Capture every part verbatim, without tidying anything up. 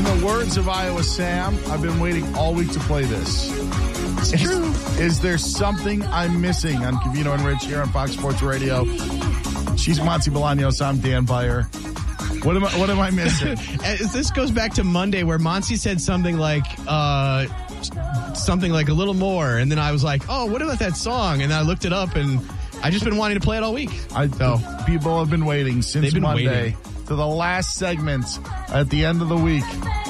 In the words of Iowa Sam, I've been waiting all week to play this. It's true. Is there something I'm missing on Covino and Rich here on Fox Sports Radio? She's Monty Bolaños. I'm Dan Beyer. What am I, what am I missing? This goes back to Monday where Monty said something like, uh, something like a little more. And then I was like, oh, what about that song? And I looked it up and I've just been wanting to play it all week. I know. People have been waiting since They've been Monday waiting. to the last segment at the end of the week.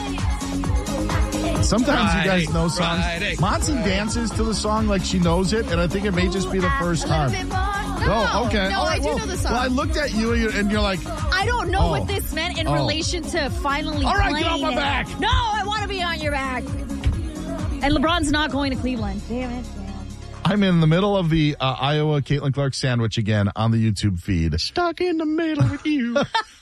Sometimes Friday, you guys know songs. Friday, Monty Friday. dances to the song like she knows it, and I think it may just be the first time. No, Oh, okay. no, All right, I do well, know the song. Well, I looked at you and you're, and you're like, I don't know Oh. what this meant in Oh. relation to finally all right, playing get off my it. back. No, I want to be on your back. And LeBron's not going to Cleveland. Damn it. I'm in the middle of the uh, Iowa Caitlin Clark sandwich again on the YouTube feed. Stuck in the middle with you.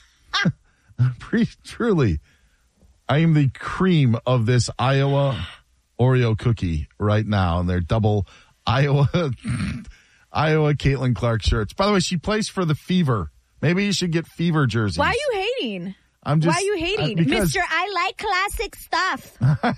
Pre- truly, I am the cream of this Iowa Oreo cookie right now, and they're double Iowa Iowa Caitlin Clark shirts. By the way, she plays for the Fever. Maybe you should get Fever jerseys. Why are you hating? I'm just, Why are you hating? uh, because- Mister I like classic stuff.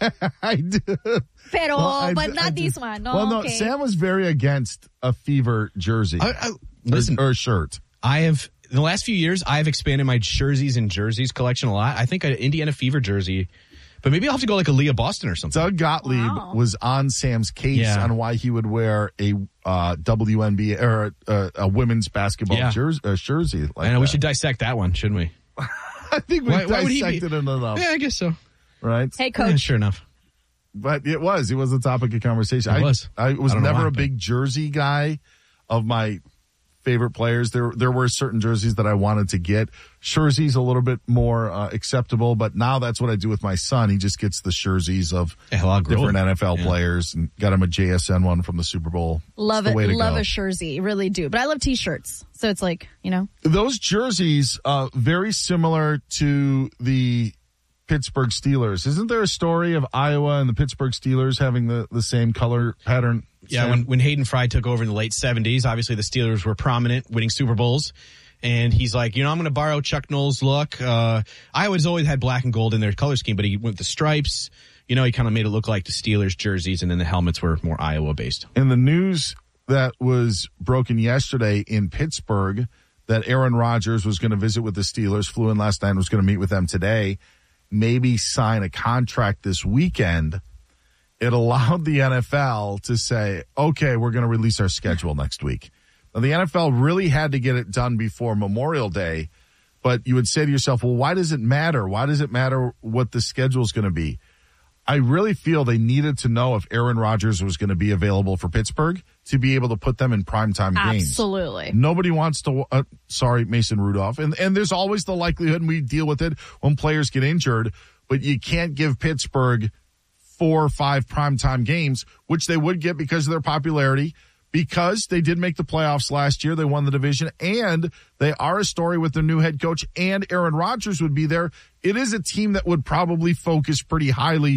I do. Pero, Well, I but do- not I do. this one. No, well, no, okay. Sam was very against a Fever jersey. I, I, listen, or, or shirt. I have, in the last few years, I have expanded my jerseys and jerseys collection a lot. I think an Indiana Fever jersey, but maybe I'll have to go like a Leah Boston or something. Doug Gottlieb Wow. was on Sam's case Yeah. on why he would wear a uh, W N B A or a, a women's basketball Yeah. jersey. Uh, jersey like I know we that. should dissect that one, shouldn't we? I think we Why- why would he be- dissected it enough, Yeah, I guess so. right? Hey, Yeah, coach. sure enough. But it was. It was a topic of conversation. It I was. I was I don't know never why, a but- big jersey guy of my favorite players. There there were certain jerseys that I wanted to get. Jersey's a little bit more uh, acceptable, but now that's what I do with my son. He just gets the jerseys of Yeah, well, I'll grow different it. N F L Yeah. players, and got him a J S N one from the Super Bowl. Love It's the way it. to Love go. a jersey. Really do. But I love T-shirts. So it's like, you know. Those jerseys, uh, very similar to the Pittsburgh Steelers. Isn't there a story of Iowa and the Pittsburgh Steelers having the, the same color pattern? Yeah, Sam? when, when Hayden Fry took over in the late seventies, obviously the Steelers were prominent, winning Super Bowls. And he's like, you know, I'm going to borrow Chuck Noll's look. Uh, Iowa's always had black and gold in their color scheme, but he went with the stripes. You know, he kind of made it look like the Steelers jerseys, and then the helmets were more Iowa-based. And the news that was broken yesterday in Pittsburgh that Aaron Rodgers was going to visit with the Steelers, flew in last night and was going to meet with them today, maybe sign a contract this weekend. It allowed the N F L to say, okay, we're going to release our schedule next week. Now, the N F L really had to get it done before Memorial Day, but you would say to yourself, well, why does it matter? Why does it matter what the schedule is going to be? I really feel they needed to know if Aaron Rodgers was going to be available for Pittsburgh to be able to put them in primetime games. Absolutely. Nobody wants to, uh, sorry, Mason Rudolph. And, and there's always the likelihood, and we deal with it when players get injured, but you can't give Pittsburgh four or five primetime games, which they would get because of their popularity, because they did make the playoffs last year. They won the division, and they are a story with their new head coach, and Aaron Rodgers would be there. It is a team that would probably focus pretty highly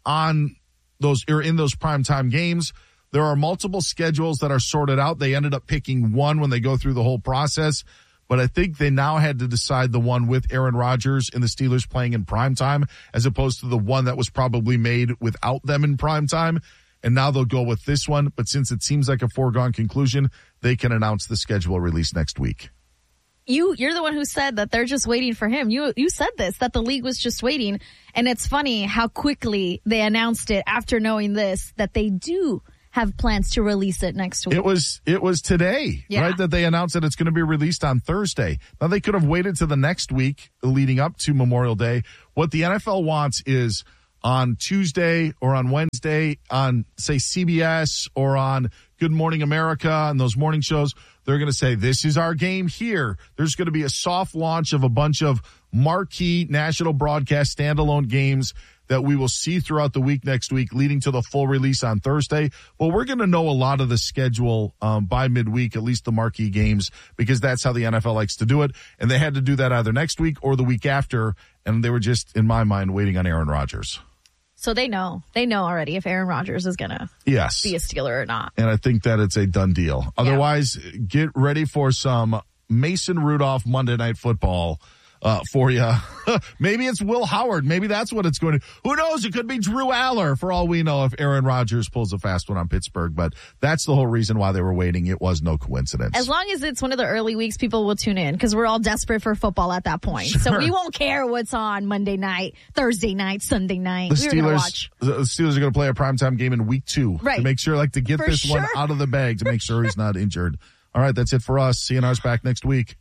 on those, or in those primetime games. There are multiple schedules that are sorted out. They ended up picking one when they go through the whole process, but I think they now had to decide the one with Aaron Rodgers and the Steelers playing in primetime as opposed to the one that was probably made without them in primetime. And now they'll go with this one. But since it seems like a foregone conclusion, they can announce the schedule release next week. You, you're the one who said that they're just waiting for him. You, you said this, that the league was just waiting. And it's funny how quickly they announced it after knowing this, that they do have plans to release it next week. It was it was today, Yeah. right, that they announced that it's going to be released on Thursday. Now, they could have waited to the next week leading up to Memorial Day. What the N F L wants is on Tuesday or on Wednesday on, say, C B S or on Good Morning America and those morning shows, they're going to say, this is our game here. There's going to be a soft launch of a bunch of marquee national broadcast standalone games that we will see throughout the week next week, leading to the full release on Thursday. Well, we're going to know a lot of the schedule um, by midweek, at least the marquee games, because that's how the N F L likes to do it. And they had to do that either next week or the week after, and they were just, in my mind, waiting on Aaron Rodgers. So they know. They know already if Aaron Rodgers is going to Yes. be a Steeler or not. And I think that it's a done deal. Otherwise, get ready for some Mason Rudolph Monday Night Football uh, for you. Maybe it's Will Howard. Maybe that's what it's going to. Who knows? It could be Drew Aller for all we know if Aaron Rodgers pulls a fast one on Pittsburgh. But that's the whole reason why they were waiting. It was no coincidence. As long as it's one of the early weeks, people will tune in because we're all desperate for football at that point. Sure. So we won't care what's on Monday night, Thursday night, Sunday night. The we're gonna Steelers, watch. the Steelers are going to play a primetime game in week two right. to make sure, like, to get for this sure. one out of the bag to make sure he's not injured. All right, that's it for us. C N R's back next week.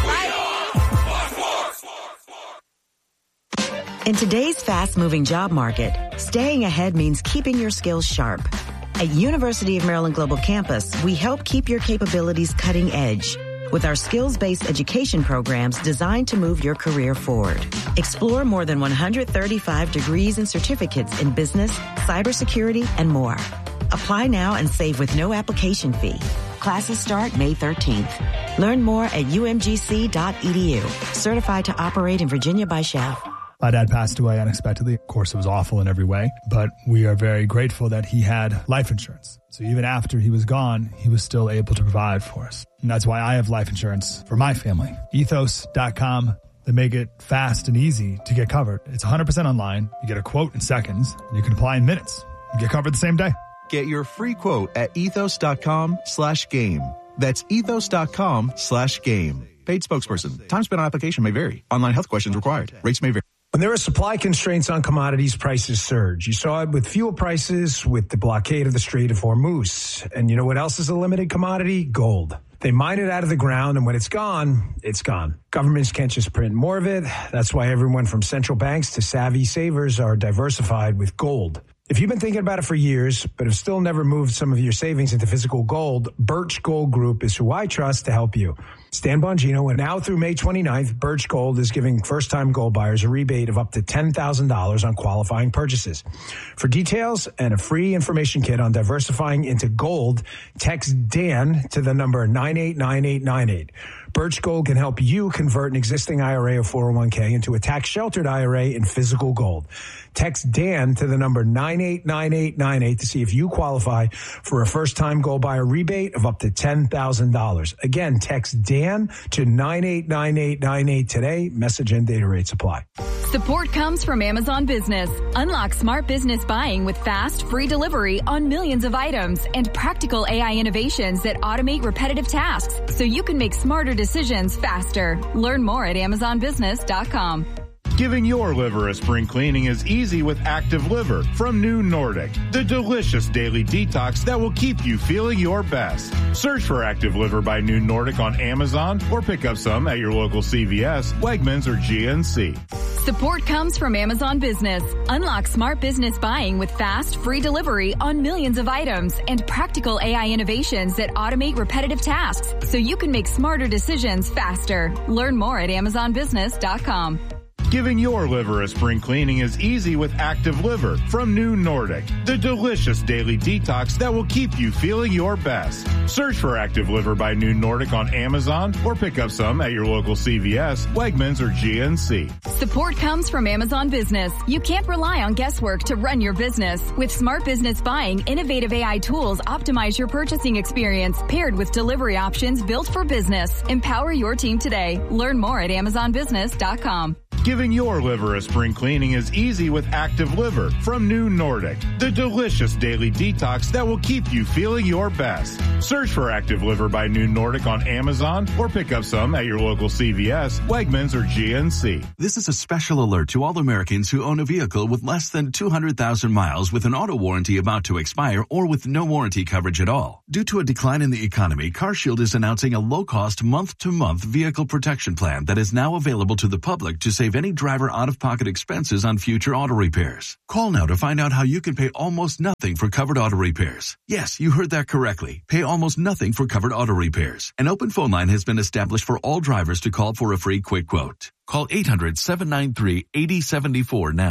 In today's fast-moving job market, staying ahead means keeping your skills sharp. At University of Maryland Global Campus, we help keep your capabilities cutting edge with our skills-based education programs designed to move your career forward. Explore more than one hundred thirty-five degrees and certificates in business, cybersecurity, and more. Apply now and save with no application fee. Classes start May thirteenth. Learn more at u m g c dot e d u. Certified to operate in Virginia by S C H A F. My dad passed away unexpectedly. Of course, it was awful in every way, but we are very grateful that he had life insurance. So even after he was gone, he was still able to provide for us. And that's why I have life insurance for my family. ethos dot com. They make it fast and easy to get covered. It's one hundred percent online. You get a quote in seconds. You can apply in minutes. You get covered the same day. Get your free quote at ethos dot com slash game. That's ethos dot com slash game. Paid spokesperson. Time spent on application may vary. Online health questions required. Rates may vary. When there are supply constraints on commodities, prices surge. You saw it with fuel prices, with the blockade of the Strait of Hormuz. And you know what else is a limited commodity? Gold. They mine it out of the ground, and when it's gone, it's gone. Governments can't just print more of it. That's why everyone from central banks to savvy savers are diversified with gold. If you've been thinking about it for years, but have still never moved some of your savings into physical gold, Birch Gold Group is who I trust to help you. Stan Bongino, and now through May twenty-ninth, Birch Gold is giving first-time gold buyers a rebate of up to ten thousand dollars on qualifying purchases. For details and a free information kit on diversifying into gold, text Dan to the number nine eight nine eight nine eight. Birch Gold can help you convert an existing I R A or four oh one k into a tax-sheltered I R A in physical gold. Text Dan to the number nine eight nine eight nine eight to see if you qualify for a first-time gold buyer rebate of up to ten thousand dollars. Again, text Dan to nine eight nine eight nine eight today. Message and data rates apply. Support comes from Amazon Business. Unlock smart business buying with fast, free delivery on millions of items and practical A I innovations that automate repetitive tasks so you can make smarter decisions faster. Learn more at amazon business dot com. Giving your liver a spring cleaning is easy with Active Liver from New Nordic, the delicious daily detox that will keep you feeling your best. Search for Active Liver by New Nordic on Amazon or pick up some at your local C V S, Wegmans, or G N C. Support comes from Amazon Business. Unlock smart business buying with fast, free delivery on millions of items and practical A I innovations that automate repetitive tasks so you can make smarter decisions faster. Learn more at amazon business dot com. Giving your liver a spring cleaning is easy with Active Liver from New Nordic, the delicious daily detox that will keep you feeling your best. Search for Active Liver by New Nordic on Amazon or pick up some at your local C V S, Wegmans, or G N C. Support comes from Amazon Business. You can't rely on guesswork to run your business. With smart business buying, innovative A I tools optimize your purchasing experience paired with delivery options built for business. Empower your team today. Learn more at amazon business dot com. Giving your liver a spring cleaning is easy with Active Liver from New Nordic, the delicious daily detox that will keep you feeling your best. Search for Active Liver by New Nordic on Amazon or pick up some at your local C V S, Wegmans, or G N C. This is a special alert to all Americans who own a vehicle with less than two hundred thousand miles with an auto warranty about to expire or with no warranty coverage at all. Due to a decline in the economy, CarShield is announcing a low-cost month-to-month vehicle protection plan that is now available to the public to save any driver out-of-pocket expenses on future auto repairs. Call now to find out how you can pay almost nothing for covered auto repairs. Yes, you heard that correctly. Pay almost nothing for covered auto repairs. An open phone line has been established for all drivers to call for a free quick quote. Call eight hundred, seven nine three, eight oh seven four now.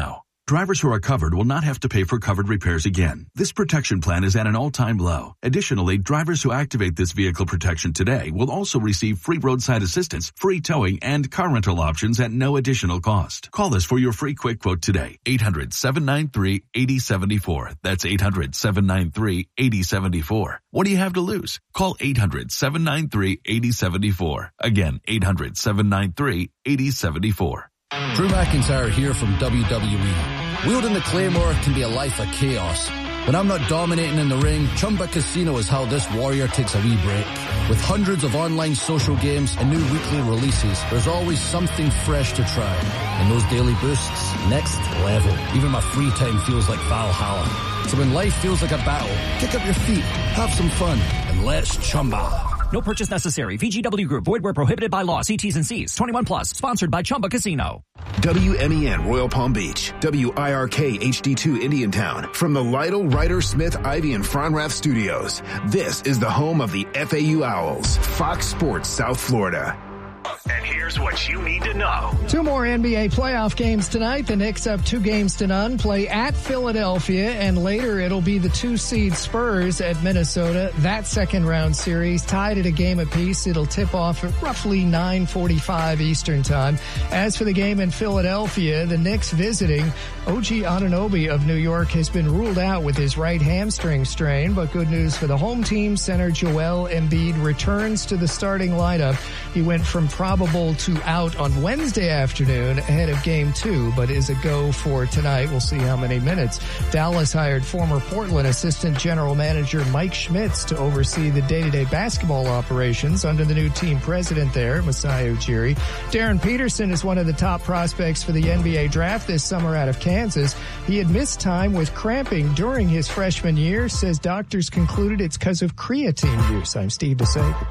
Drivers who are covered will not have to pay for covered repairs again. This protection plan is at an all-time low. Additionally, drivers who activate this vehicle protection today will also receive free roadside assistance, free towing, and car rental options at no additional cost. Call us for your free quick quote today. eight hundred, seven nine three, eight zero seven four. That's eight hundred, seven nine three, eight zero seven four. What do you have to lose? Call eight hundred, seven nine three, eight zero seven four. Again, eight hundred, seven nine three, eight zero seven four. Drew McIntyre here from W W E. Wielding the Claymore can be a life of chaos. When I'm not dominating in the ring, Chumba Casino is how this warrior takes a wee break. With hundreds of online social games and new weekly releases, there's always something fresh to try. And those daily boosts, next level. Even my free time feels like Valhalla. So when life feels like a battle, kick up your feet, have some fun, and let's Chumba. No purchase necessary. V G W Group. Void where prohibited by law. See T's and C's. twenty-one plus. Sponsored by Chumba Casino. W M E N Royal Palm Beach. W I R K H D two Indiantown. From the Lytle, Ryder, Smith, Ivy, and Fronrath studios. This is the home of the F A U Owls. Fox Sports South Florida. And here's what you need to know. Two more N B A playoff games tonight. The Knicks up two games to none, play at Philadelphia, and later it'll be the two-seed Spurs at Minnesota. That second-round series tied at a game apiece. It'll tip off at roughly nine forty-five Eastern Time. As for the game in Philadelphia, the Knicks visiting, O G Anunoby of New York has been ruled out with his right hamstring strain, but good news for the home team. Center Joel Embiid returns to the starting lineup. He went from probable to out on Wednesday afternoon ahead of game two, but is a go for tonight. We'll see how many minutes. Dallas hired former Portland assistant general manager Mike Schmitz to oversee the day-to-day basketball operations under the new team president there, Masai Ujiri. Darren Peterson is one of the top prospects for the N B A draft this summer out of Kansas. He had missed time with cramping during his freshman year, says doctors concluded it's because of creatine use. I'm Steve DeSager.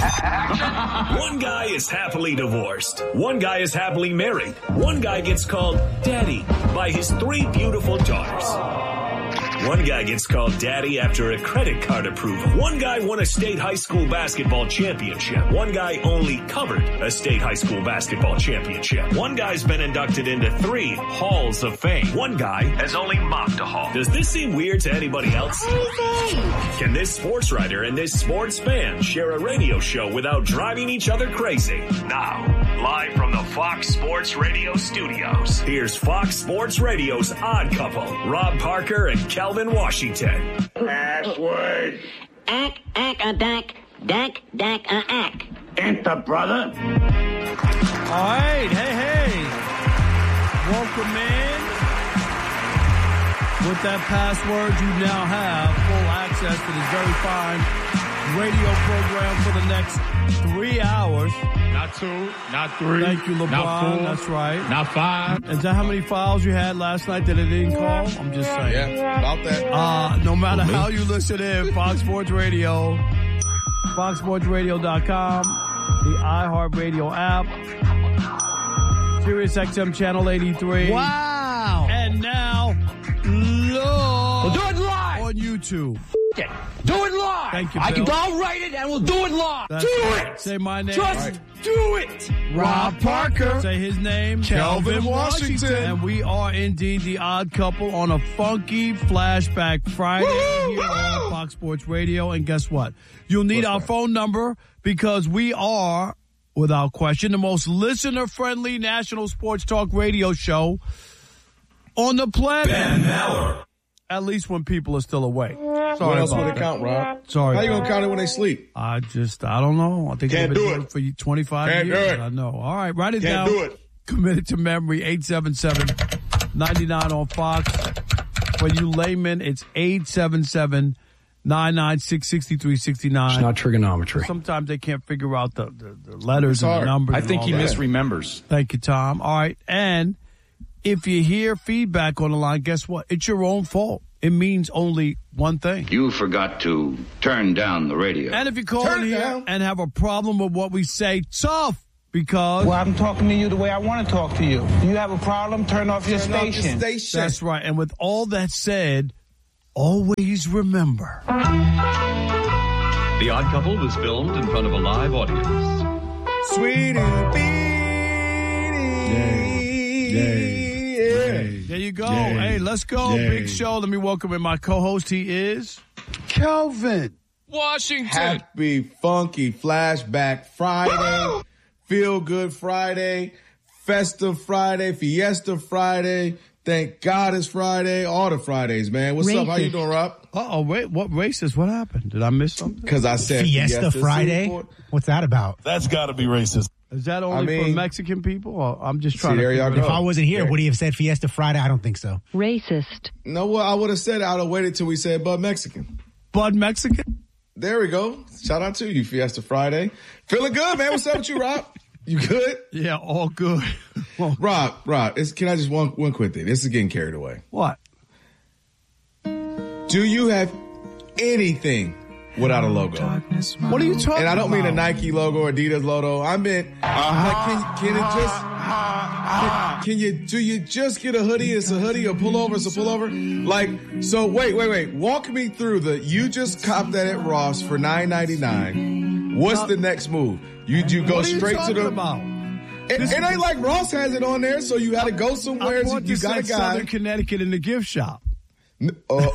One guy is happily divorced. One guy is happily married. One guy gets called daddy by his three beautiful daughters. One guy gets called daddy after a credit card approval. One guy won a state high school basketball championship. One guy only covered a state high school basketball championship. One guy's been inducted into three halls of fame. One guy has only mopped a hall. Does this seem weird to anybody else? Can this sports writer and this sports fan share a radio show without driving each other crazy? Now, live from the Fox Sports Radio studios, here's Fox Sports Radio's Odd Couple, Rob Parker and Kelvin Washington. Password. Ack, ack, a dack, dack, dack, a ack. Enter, brother. All right, hey, hey. Welcome in. With that password, you now have full access to this very fine radio program for the next three hours. Not two, not three. Thank you, LeBron. Not four, that's right. Not five. Is that how many fouls you had last night that it didn't call? I'm just saying. Yeah, about that. Uh, no matter how you listen in, Fox Sports Radio, fox sports radio dot com, the iHeartRadio app, Sirius X M Channel eighty-three. Wow. And now, look. We'll do it live. On YouTube. It. Do it live. Thank you, I Bill. can go write it and we'll do it live. That's do right. it. Say my name. Just right. do it. Rob Parker. Say his name. Kelvin Washington. And we are indeed the Odd Couple on a funky flashback Friday Woo-hoo! Here on Fox Sports Radio. And guess what? You'll need What's our that? phone number because we are, without question, the most listener-friendly national sports talk radio show on the planet. Ben Maller. At least when people are still awake. Sorry what else about would it that. count, Rob? Sorry. How you gonna count it when they sleep? I just, I don't know. I think Can't they've been do doing it. it for you twenty-five Can't years. do it. I know. All right, write it Can't down. do it. Committed to memory, eight seven seven, nine nine on Fox. For you laymen, it's eight seven seven, nine nine six, six three six nine. It's not trigonometry. Sometimes they can't figure out the, the, the letters It's and hard. the numbers. I and think all he that. misremembers. Thank you, Tom. All right, and if you hear feedback on the line, guess what? It's your own fault. It means only one thing. You forgot to turn down the radio. And if you call Turn in it here down. and have a problem with what we say, tough, because... Well, I'm talking to you the way I want to talk to you. You have a problem, turn off your Turn off your station. station. That's right. And with all that said, always remember. The Odd Couple was filmed in front of a live audience. Sweetie beanie. Yay. Yay. Yeah. Yeah. There you go. Yay. Hey, let's go. Yay. Big show. Let me welcome in my co-host. He is Kelvin Washington. Happy Funky Flashback Friday. Feel Good Friday. Festive Friday. Fiesta Friday. Thank God it's Friday. All the Fridays, man. What's Racist. up? How you doing, Rob? Uh-oh, wait, what racist? What happened? Did I miss something? Because I said Fiesta, Fiesta Friday? Singapore. What's that about? That's got to be racist. Is that only I mean- for Mexican people? Or I'm just trying See, to there y'all figure go. If I wasn't here, Yeah. would he have said Fiesta Friday? I don't think so. Racist. No, well, I would have said it. I would have waited till we said Bud Mexican. Bud Mexican? There we go. Shout out to you, Fiesta Friday. Feeling good, man. What's up with you, Rob? You good? Yeah, all good. Rob, Rob, it's, can I just one one quick thing? This is getting carried away. What? Do you have anything without a logo? What are you talking about? And I don't mean a Nike logo or Adidas logo. I meant, like, can, can it just, can, can you, do you just get a hoodie? It's a hoodie, a pullover, it's a pullover. Like, so wait, wait, wait. Walk me through the, you just copped that at Ross for nine ninety-nine. What's the next move? You, you go What are you straight to talking the, about? It, it ain't like Ross has it on there, so you got to go somewhere. I You, bought you this got a at guy. Southern Connecticut in the gift shop. Uh,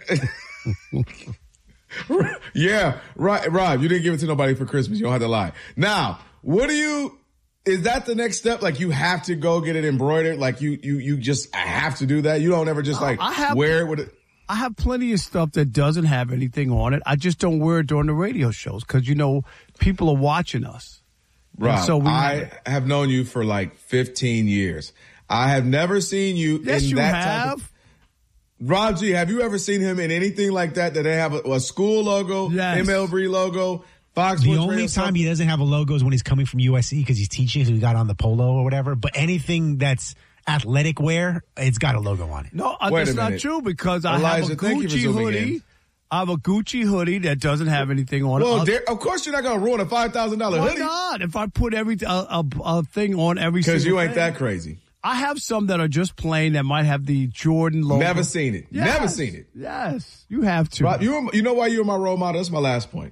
yeah, right, Rob. You didn't give it to nobody for Christmas. You don't have to lie. Now, what do you? Is that the next step? Like you have to go get it embroidered? Like you, you, you just have to do that? You don't ever just like I have, wear it with it? I have plenty of stuff that doesn't have anything on it. I just don't wear it during the radio shows because, you know, people are watching us. Rob, And so we I have known you for like fifteen years. I have never seen you Yes, in you that have. type of. Rob G, have you ever seen him in anything like that? That they have a, a school logo, Yes. M L B logo, Fox The Sports only Radio, time something? he doesn't have a logo is when he's coming from U S C because he's teaching, so he got on the polo or whatever. But anything that's athletic wear, it's got a logo on it. No, uh, Wait a that's not minute. true because I Elijah, have a thank you for Gucci zooming hoodie. in. I have a Gucci hoodie that doesn't have anything on Well, it. there, of course you're not going to ruin a five thousand dollars Why hoodie. not? If I put every a, a, a thing on every Because single you ain't thing. that crazy. I have some that are just plain that might have the Jordan logo. Never seen it. Yes. Never seen it. Yes, you have to. Rob, you, were- you know why you're my role model? That's my last point.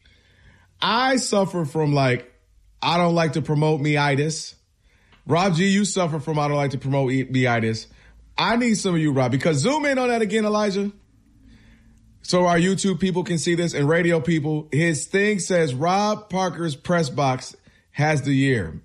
I suffer from like, I don't like to promote me-itis. Rob G, you suffer from I don't like to promote e- me-itis. I need some of you, Rob, because zoom in on that again, Elijah. So our YouTube people can see this and radio people. His thing says Rob Parker's press box has the year.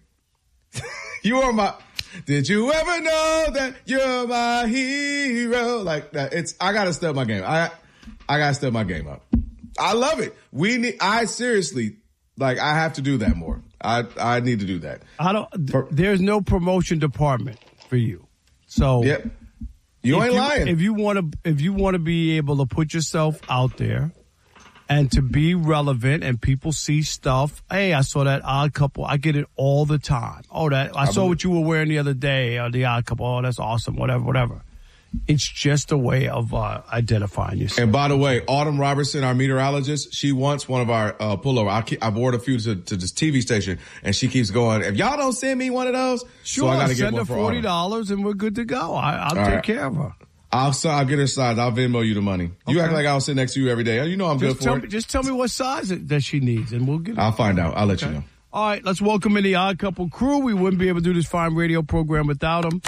You are my, did you ever know that you're my hero? Like that. It's, I gotta step my game. I, I gotta step my game up. I love it. We need, I seriously, like I have to do that more. I, I need to do that. I don't. th- There's no promotion department for you. So Yep. You if ain't lying. If you want to, if you want to be able to put yourself out there and to be relevant, and people see stuff. Hey, I saw that Odd Couple. I get it all the time. Oh, that I, I saw believe- what you were wearing the other day. Or the Odd Couple. Oh, that's awesome. Whatever, whatever. It's just a way of uh, identifying yourself. And by the way, Autumn Robertson, our meteorologist, she wants one of our uh, pullover. I, keep, I bought a few to, to this T V station, and she keeps going, if y'all don't send me one of those, Sure, so I got to get send one her for forty Autumn. dollars, and we're good to go. I, I'll All take right. care of her. I'll, si- I'll get her size. I'll Venmo you the money. You Okay. act like I'll sit next to you every day. You know I'm Just good tell for me, it. just tell me what size it, that she needs, and we'll get it. I'll find out. I'll let you know. All right, let's welcome in the Odd Couple crew. We wouldn't be able to do this fine radio program without them.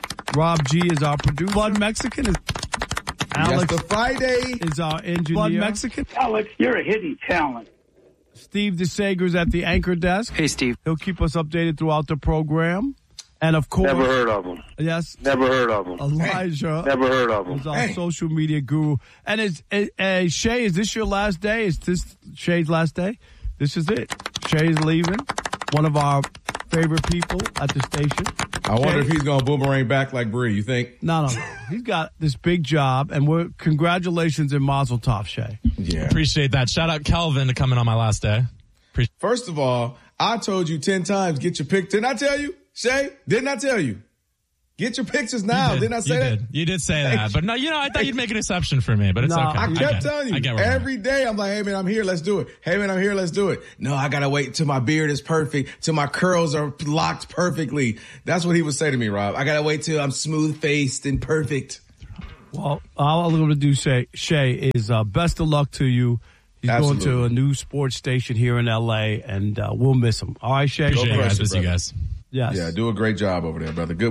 Rob G is our producer. Bud Mexican is Alex. Yes, the Friday is our engineer. Bud Mexican. Alex, you're a hidden talent. Steve DeSager's at the anchor desk. Hey, Steve. He'll keep us updated throughout the program. And of course, Never heard of him. Yes. Never heard of him. Elijah. Never heard of him. Is our social media guru. And is, uh, uh, Shay, is this your last day? Is this Shay's last day? This is it. Shay's leaving. One of our favorite people at the station. I wonder Shay- if he's going to boomerang back like Bree. You think? No, no, no. He's got this big job, and we're congratulations and mazel tov, Shay. Yeah. Appreciate that. Shout out Calvin to coming on my last day. Pre- First of all, I told you ten times, get your pic. Didn't I tell you? Shay, didn't I tell you? Get your pictures now. You did. Didn't I say you that? Did. You did say Thank that. you. But no, you know, I thought you'd make an exception for me, but it's No, okay. I get kept it. telling you I get where we're at. every day. I'm like, hey man, I'm here. Let's do it. Hey man, I'm here. Let's do it. No, I gotta wait till my beard is perfect, till my curls are locked perfectly. That's what he would say to me, Rob. I gotta wait till I'm smooth faced and perfect. Well, all I'm going to do, say, Shay, is uh, best of luck to you. He's Absolutely. going to a new sports station here in L A, and uh, we'll miss him. All right, Shay? Appreciate Go it, guys. crush it, Miss you brother. guys. Yes. Yeah, do a great job over there, brother. Good work.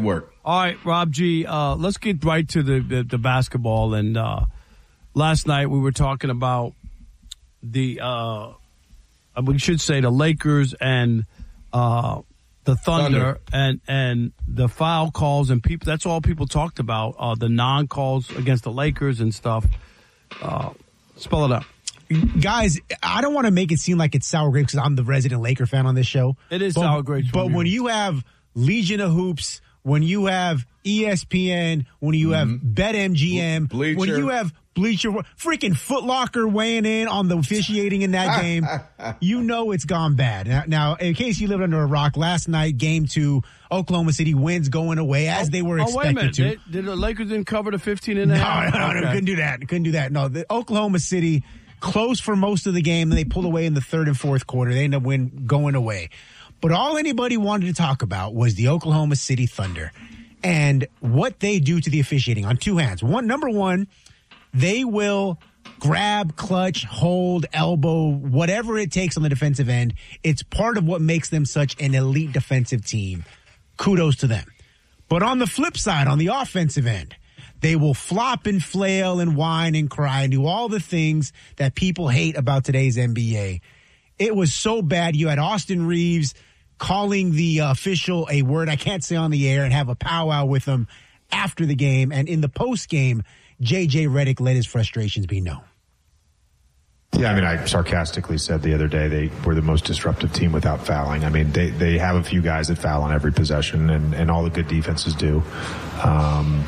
All right, Rob G, uh, let's get right to the, the, the basketball. And uh, last night we were talking about the, uh, we should say the Lakers and uh, the Thunder, Thunder and and the foul calls and people. That's all people talked about, uh, the non-calls against the Lakers and stuff. Uh, spell it out. Guys, I don't want to make it seem like it's sour grapes because I'm the resident Laker fan on this show. It is but, sour grapes. But when you have Legion of Hoops, when you have E S P N, when you have mm-hmm. BetMGM, Bleacher. when you have Bleacher, freaking Foot Locker weighing in on the officiating in that game, you know it's gone bad. Now, now, in case you lived under a rock, last night, game two, Oklahoma City wins going away as oh, they were oh, expected wait a minute. to. Did, did the Lakers didn't cover the fifteen and a no, half? No, no, okay. no, couldn't do that. Couldn't do that. No, the Oklahoma City close for most of the game, and they pulled away in the third and fourth quarter. They ended up win, going away. But all anybody wanted to talk about was the Oklahoma City Thunder and what they do to the officiating on two hands. One, number one, they will grab, clutch, hold, elbow, whatever it takes on the defensive end. It's part of what makes them such an elite defensive team. Kudos to them. But on the flip side, on the offensive end, they will flop and flail and whine and cry and do all the things that people hate about today's N B A. It was so bad. You had Austin Reeves calling the official a word I can't say on the air and have a powwow with him after the game. And in the post game, J J Redick let his frustrations be known. Yeah, I mean, I sarcastically said the other day they were the most disruptive team without fouling. I mean, they, they have a few guys that foul on every possession, and, and all the good defenses do. Um,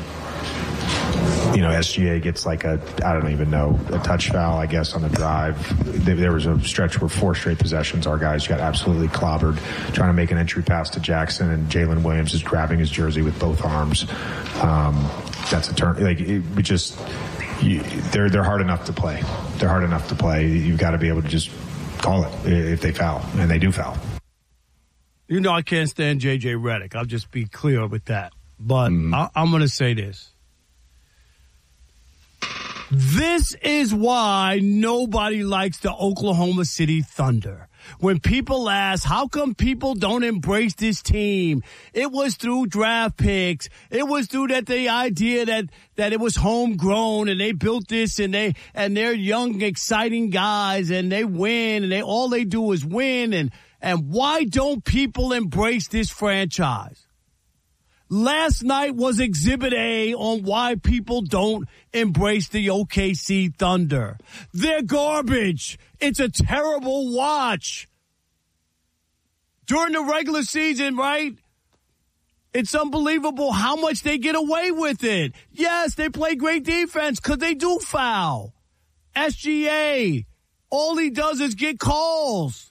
you know, S G A gets like a, I don't even know, a touch foul, I guess, on the drive. There, there was a stretch where four straight possessions, our guys got absolutely clobbered trying to make an entry pass to Jackson, and Jalen Williams is grabbing his jersey with both arms. Um, that's a turn. Like, it, we just, you, they're, they're hard enough to play. They're hard enough to play. You've got to be able to just call it if they foul, and they do foul. You know, I can't stand J J Redick. I'll just be clear with that. But mm. I, I'm going to say this. This is why nobody likes the Oklahoma City Thunder. When people ask, how come people don't embrace this team? It was through draft picks. It was through that the idea that, that it was homegrown and they built this and they, and they're young, exciting guys and they win and they, all they do is win. And, and why don't people embrace this franchise? Last night was Exhibit A on why people don't embrace the O K C Thunder. They're garbage. It's a terrible watch. During the regular season, right? It's unbelievable how much they get away with it. Yes, they play great defense because they do foul. S G A, all he does is get calls.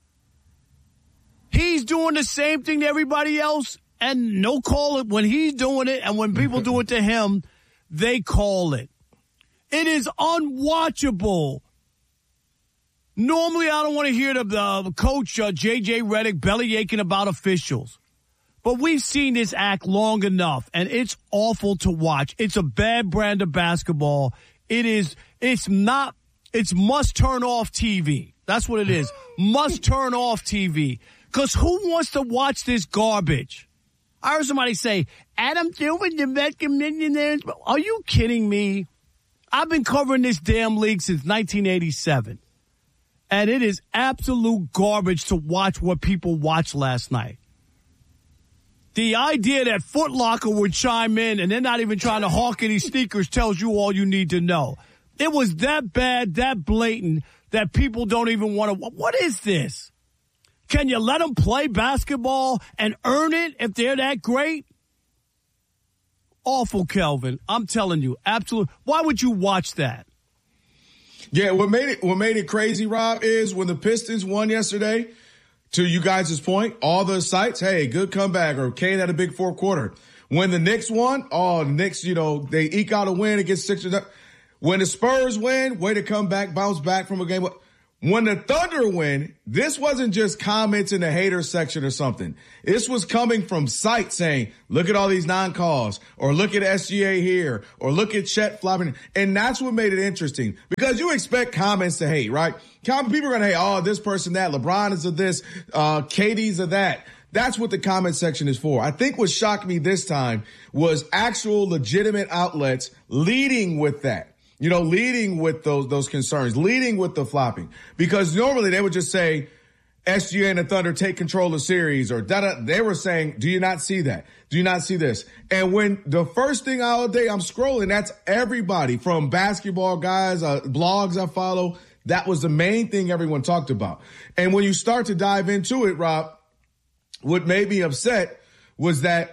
He's doing the same thing to everybody else. And no call it when he's doing it, and when people do it to him, they call it. It is unwatchable. Normally, I don't want to hear the, the coach, uh, J J Redick, belly aching about officials. But we've seen this act long enough, and it's awful to watch. It's a bad brand of basketball. It is, it's not, it's must turn off T V. That's what it is. Must turn off T V. Because who wants to watch this garbage? I heard somebody say, Adam Silver, the American millionaires. Are you kidding me? I've been covering this damn league since nineteen eighty-seven. And it is absolute garbage to watch what people watched last night. The idea that Foot Locker would chime in and they're not even trying to hawk any sneakers tells you all you need to know. It was that bad, that blatant, that people don't even want to. What is this? Can you let them play basketball and earn it if they're that great? Awful, Kelvin. I'm telling you, absolutely. Why would you watch that? Yeah, what made it what made it crazy, Rob, is when the Pistons won yesterday, to you guys' point, all the sites, hey, good comeback, or Kane had a big fourth quarter. When the Knicks won, oh, the Knicks, you know, they eke out a win against Sixers. When the Spurs win, way to come back, bounce back from a game. When the Thunder win, this wasn't just comments in the hater section or something. This was coming from sites saying, look at all these non-calls, or look at S G A here, or look at Chet flopping. And that's what made it interesting, because you expect comments to hate, right? People are going to hate, oh, this person, that. LeBron is of this, uh, K D's of that. That's what the comment section is for. I think what shocked me this time was actual legitimate outlets leading with that. You know, leading with those those concerns, leading with the flopping. Because normally they would just say, S G A and the Thunder take control of the series, or da da. They were saying, do you not see that? Do you not see this? And when the first thing all day I'm scrolling, that's everybody from basketball guys, uh, blogs I follow. That was the main thing everyone talked about. And when you start to dive into it, Rob, what made me upset was that,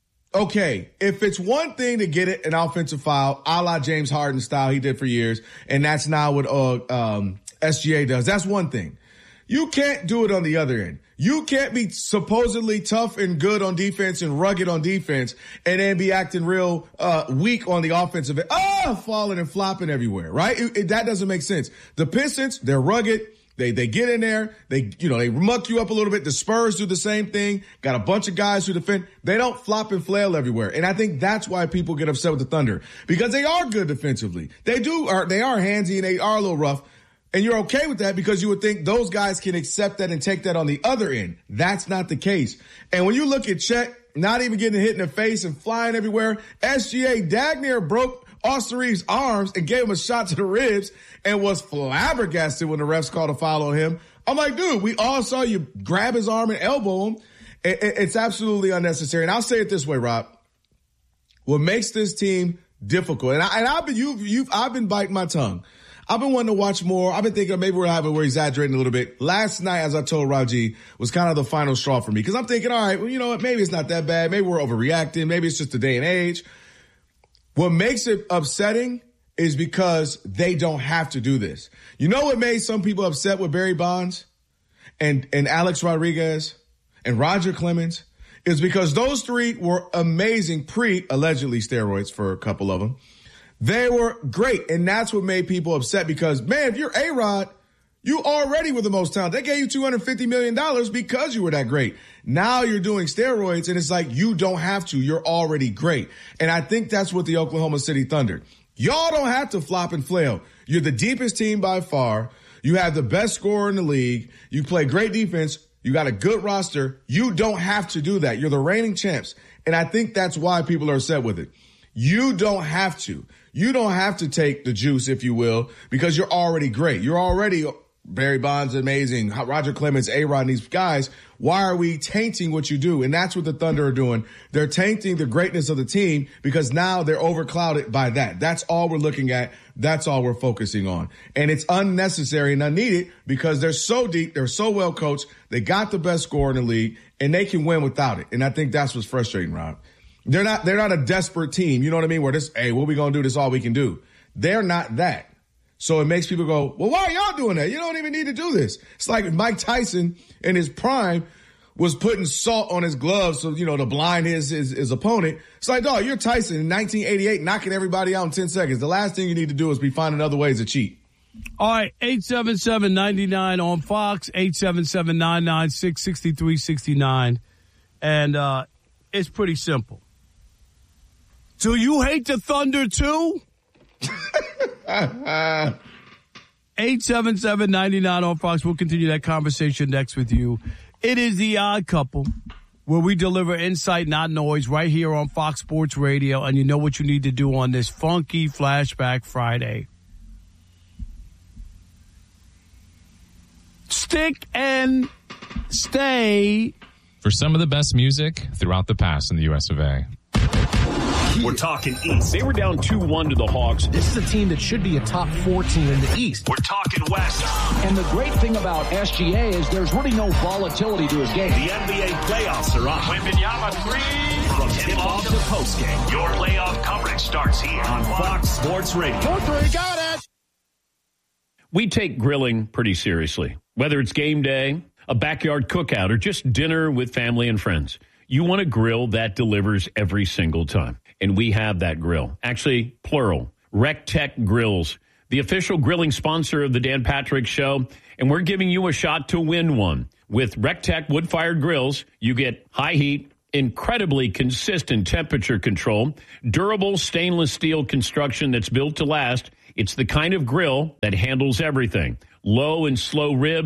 okay, if it's one thing to get it an offensive foul, a la James Harden style he did for years, and that's now what uh, um, S G A does, that's one thing. You can't do it on the other end. You can't be supposedly tough and good on defense and rugged on defense and then be acting real uh, weak on the offensive end. Oh, falling and flopping everywhere, right? It, it, that doesn't make sense. The Pistons, they're rugged. They they get in there. They, you know, they muck you up a little bit. The Spurs do the same thing. Got a bunch of guys who defend. They don't flop and flail everywhere. And I think that's why people get upset with the Thunder, because they are good defensively. They do, are, they are handsy and they are a little rough. And you're okay with that because you would think those guys can accept that and take that on the other end. That's not the case. And when you look at Chet, not even getting hit in the face and flying everywhere, S G A Dagner broke Austin Reeves' arms and gave him a shot to the ribs and was flabbergasted when the refs called a foul on him. I'm like, dude, we all saw you grab his arm and elbow him. It's absolutely unnecessary. And I'll say it this way, Rob. What makes this team difficult, and, I, and I've been, you've, you've, I've been biting my tongue. I've been wanting to watch more. I've been thinking maybe we're having, we're exaggerating a little bit. Last night, as I told Raji, was kind of the final straw for me. Cause I'm thinking, all right, well, you know what? Maybe it's not that bad. Maybe we're overreacting. Maybe it's just the day and age. What makes it upsetting is because they don't have to do this. You know what made some people upset with Barry Bonds and, and Alex Rodriguez and Roger Clemens is because those three were amazing pre allegedly steroids for a couple of them. They were great, and that's what made people upset because, man, if you're A-Rod, you already were the most talented. They gave you two hundred fifty million dollars because you were that great. Now you're doing steroids, and it's like you don't have to. You're already great. And I think that's what the Oklahoma City Thunder. Y'all don't have to flop and flail. You're the deepest team by far. You have the best scorer in the league. You play great defense. You got a good roster. You don't have to do that. You're the reigning champs. And I think that's why people are upset with it. You don't have to. You don't have to take the juice, if you will, because you're already great. You're already Barry Bonds, amazing, Roger Clemens, A-Rod, and these guys. Why are we tainting what you do? And that's what the Thunder are doing. They're tainting the greatness of the team because now they're overclouded by that. That's all we're looking at. That's all we're focusing on. And it's unnecessary and unneeded because they're so deep. They're so well coached. They got the best scorer in the league, and they can win without it. And I think that's what's frustrating, Rob. They're not, they're not a desperate team. You know what I mean? Where this, hey, what we going to do? This is all we can do. They're not that. So it makes people go, well, why are y'all doing that? You don't even need to do this. It's like Mike Tyson in his prime was putting salt on his gloves. So, you know, to blind his, his, his opponent. It's like, dog, you're Tyson in nineteen eighty-eight, knocking everybody out in ten seconds. The last thing you need to do is be finding other ways to cheat. All right. eight seven seven, nine nine on Fox, eight seven seven, nine nine six, six three six nine. And, uh, it's pretty simple. Do you hate the Thunder too? eight seven seven, nine nine on Fox. We'll continue that conversation next with you. It is The Odd Couple, where we deliver insight, not noise, right here on Fox Sports Radio. And you know what you need to do on this funky Flashback Friday. Stick and stay. For some of the best music throughout the past in the U S of A. We're talking East. They were down two one to the Hawks. This is a team that should be a top four team in the East. We're talking West. And the great thing about S G A is there's really no volatility to his game. The N B A playoffs are on. Wembanyama three. From tip-off to postgame, your playoff coverage starts here on Fox Sports Radio. Four three, got it. We take grilling pretty seriously. Whether it's game day, a backyard cookout, or just dinner with family and friends. You want a grill that delivers every single time. And we have that grill. Actually, plural. RecTech Grills, the official grilling sponsor of the Dan Patrick Show. And we're giving you a shot to win one. With RecTech wood-fired grills, you get high heat, incredibly consistent temperature control, durable stainless steel construction that's built to last. It's the kind of grill that handles everything. Low and slow ribs,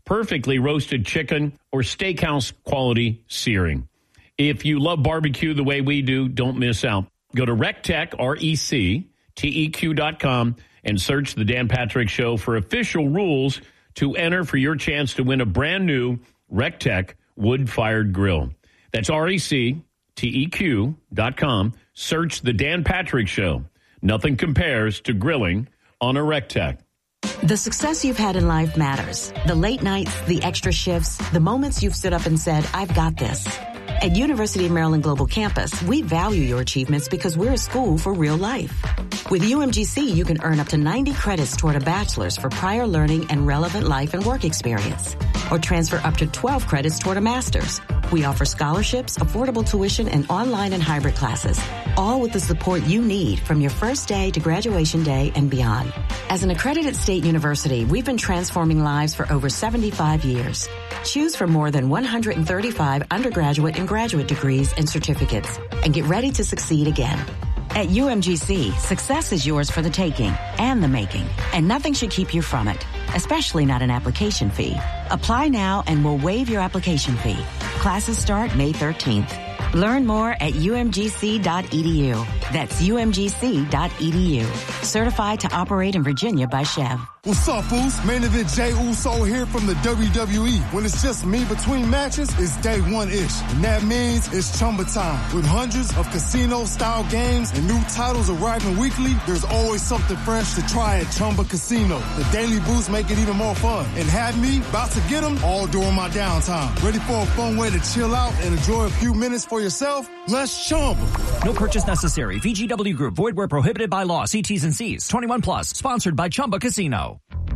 perfectly roasted chicken, or steakhouse quality searing. If you love barbecue the way we do, don't miss out. Go to RecTech, R E C T E Q dot com, and search The Dan Patrick Show for official rules to enter for your chance to win a brand new RecTech wood-fired grill. That's R E C T E Q dot com. Search The Dan Patrick Show. Nothing compares to grilling on a RecTech. The success you've had in life matters. The late nights, the extra shifts, the moments you've stood up and said, I've got this. At University of Maryland Global Campus, we value your achievements because we're a school for real life. With U M G C, you can earn up to ninety credits toward a bachelor's for prior learning and relevant life and work experience, or transfer up to twelve credits toward a master's. We offer scholarships, affordable tuition, and online and hybrid classes, all with the support you need from your first day to graduation day and beyond. As an accredited state university, we've been transforming lives for over seventy-five years. Choose from more than one hundred thirty-five undergraduate and graduate degrees and certificates, and get ready to succeed again. At U M G C, success is yours for the taking and the making, and nothing should keep you from it, especially not an application fee. Apply now and we'll waive your application fee. Classes start May thirteenth. Learn more at U M G C dot E D U. That's U M G C dot E D U. Certified to operate in Virginia by Chev. What's up, Boost? Main event Jey Uso here from the W W E. When it's just me between matches, it's day one-ish. And that means it's Chumba time. With hundreds of casino-style games and new titles arriving weekly, there's always something fresh to try at Chumba Casino. The Daily Boost make it even more fun. And have me about to get them all during my downtime. Ready for a fun way to chill out and enjoy a few minutes for yourself? Let's Chumba. No purchase necessary. V G W Group. Void where prohibited by law. See T's and C's. twenty-one plus. Sponsored by Chumba Casino.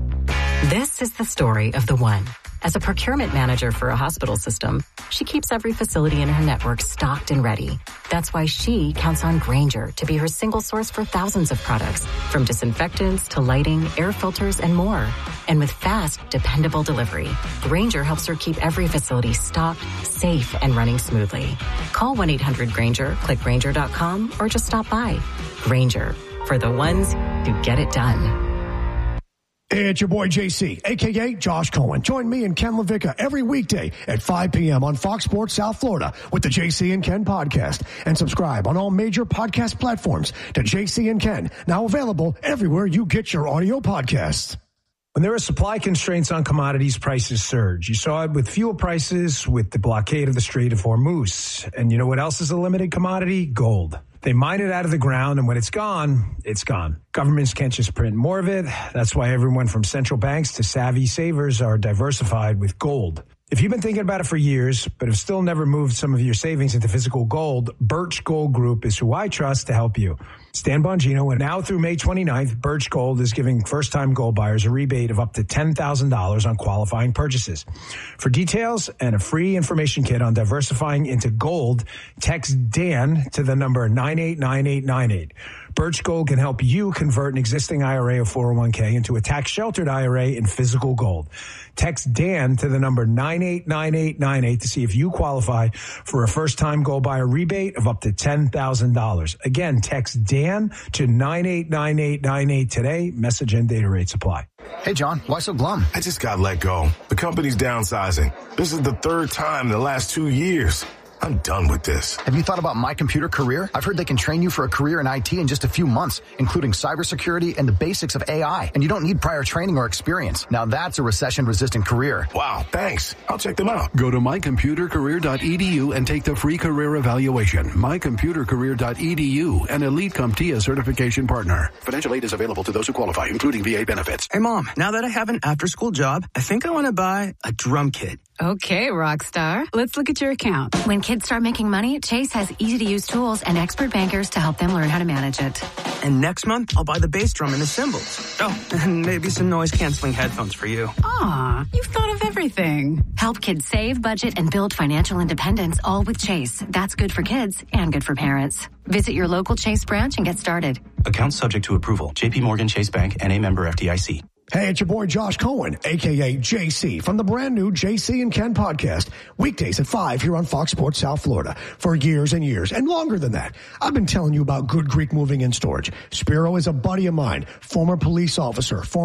This is the story of the one. As a procurement manager for a hospital system, she keeps every facility in her network stocked and ready. That's why she counts on Grainger to be her single source for thousands of products, from disinfectants to lighting, air filters, and more. And with fast, dependable delivery, Grainger helps her keep every facility stocked, safe, and running smoothly. Call one eight hundred Grainger, click Grainger dot com, or just stop by. Grainger, for the ones who get it done. It's your boy J C, a k a. Josh Cohen. Join me and Ken LaVicka every weekday at five p.m. on Fox Sports South Florida with the J C and Ken podcast. And subscribe on all major podcast platforms to J C and Ken, now available everywhere you get your audio podcasts. When there are supply constraints on commodities, prices surge. You saw it with fuel prices, with the blockade of the Strait of Hormuz. And you know what else is a limited commodity? Gold. They mine it out of the ground, and when it's gone, it's gone. Governments can't just print more of it. That's why everyone from central banks to savvy savers are diversified with gold. If you've been thinking about it for years, but have still never moved some of your savings into physical gold, Birch Gold Group is who I trust to help you. Stan Bongino, and now through May twenty-ninth, Birch Gold is giving first-time gold buyers a rebate of up to ten thousand dollars on qualifying purchases. For details and a free information kit on diversifying into gold, text Dan to the number nine eight nine eight nine eight. Birch Gold can help you convert an existing I R A or four oh one k into a tax-sheltered I R A in physical gold. Text Dan to the number nine eight nine eight nine eight to see if you qualify for a first-time gold buyer rebate of up to ten thousand dollars. Again, text Dan to nine eight nine eight nine eight today. Message and data rates apply. Hey, John, why so glum? I just got let go. The company's downsizing. This is the third time in the last two years. I'm done with this. Have you thought about My Computer Career? I've heard they can train you for a career in I T in just a few months, including cybersecurity and the basics of A I. And you don't need prior training or experience. Now that's a recession-resistant career. Wow, thanks. I'll check them out. Go to my computer career dot e d u and take the free career evaluation. my computer career dot e d u, an Elite CompTIA certification partner. Financial aid is available to those who qualify, including V A benefits. Hey, Mom, now that I have an after-school job, I think I want to buy a drum kit. Okay, Rockstar. Let's look at your account. When kids start making money, Chase has easy-to-use tools and expert bankers to help them learn how to manage it. And next month, I'll buy the bass drum and the cymbals. Oh, and maybe some noise-canceling headphones for you. Aw, you've thought of everything. Help kids save, budget, and build financial independence, all with Chase. That's good for kids and good for parents. Visit your local Chase branch and get started. Account subject to approval. J P Morgan Chase Bank, N A member F D I C. Hey, it's your boy Josh Cohen, a k a. J C, from the brand new J C and Ken podcast, weekdays at five here on Fox Sports South Florida. For years and years, and longer than that, I've been telling you about Good Greek Moving and Storage. Spiro is a buddy of mine, former police officer, former SWAT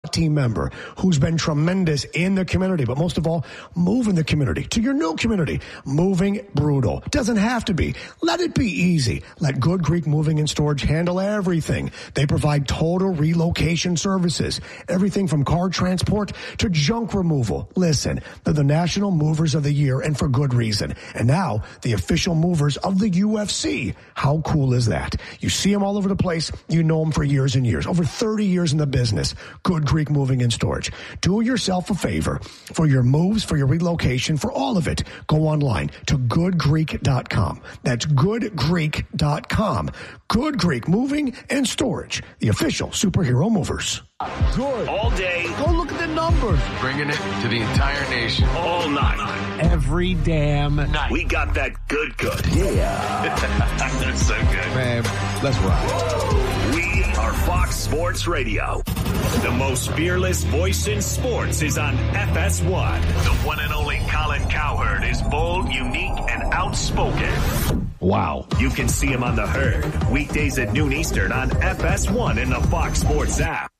team member who's been tremendous in the community, but most of all, moving the community to your new community. Moving brutal. Doesn't have to be. Let it be easy. Let Good Greek Moving and Storage handle everything. They provide total relocation services. Everything from car transport to junk removal. Listen, they're the National Movers of the Year, and for good reason. And now, the official movers of the U F C. How cool is that? You see them all over the place. You know them for years and years. Over thirty years in the business. Good Greek Moving and Storage. Do yourself a favor. For your moves, for your relocation, for all of it, go online to good greek dot com. That's good greek dot com. Good Greek Moving and Storage, the official superhero movers. Good. All day. Go look at the numbers. Bringing it to the entire nation. All night. Every damn night. We got that good good. Yeah. That's so good. Man, let's ride. We are Fox Sports Radio. The most fearless voice in sports is on F S one. The one and only Colin Cowherd is bold, unique, and outspoken. Wow. You can see him on The Herd, weekdays at noon Eastern on F S one in the Fox Sports app.